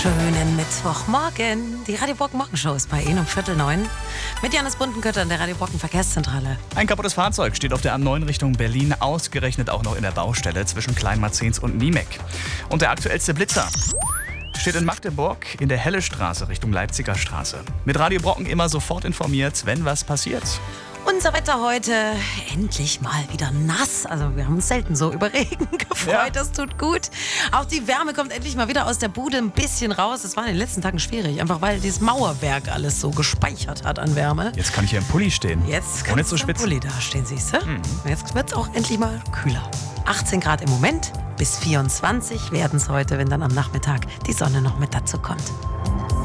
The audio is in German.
Schönen Mittwochmorgen. Die Radio Brocken Morgenshow ist bei Ihnen um 8:45 mit Janis Bundenkötter in der Radio Brocken Verkehrszentrale. Ein kaputtes Fahrzeug steht auf der A9 Richtung Berlin, ausgerechnet auch noch in der Baustelle zwischen Kleinmarzens und Niemek. Und der aktuellste Blitzer steht in Magdeburg in der Hellestraße Richtung Leipziger Straße. Mit Radio Brocken immer sofort informiert, wenn was passiert. Unser Wetter heute endlich mal wieder nass. Also wir haben uns selten so über Regen gefreut, Ja. Das tut gut. Auch die Wärme kommt endlich mal wieder aus der Bude ein bisschen raus. Das war in den letzten Tagen schwierig, einfach weil dieses Mauerwerk alles so gespeichert hat an Wärme. Jetzt kann ich hier im Pulli stehen. Jetzt Und kannst jetzt so du im spitz. Pulli da stehen, siehst du? Jetzt wird es auch endlich mal kühler. 18 Grad im Moment, bis 24 werden es heute, wenn dann am Nachmittag die Sonne noch mit dazu kommt.